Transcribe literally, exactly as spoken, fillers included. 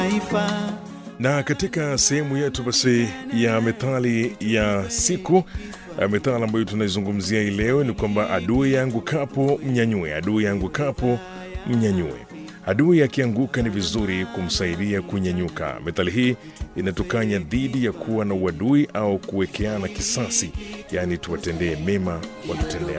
Na katika sehemu yetu basi ya methali ya siku, methali ambayo tunaizungumzia hii leo ni kwamba adui yangu kapo mnyanyue, adui yangu kapo mnyanyue. Adui akianguka ni vizuri kumsaidia kunyanyuka. Methali hii inatukanya dhidi ya kuwa na uadui au kuwekeana kisasi, yani tuwatendee mema watutendea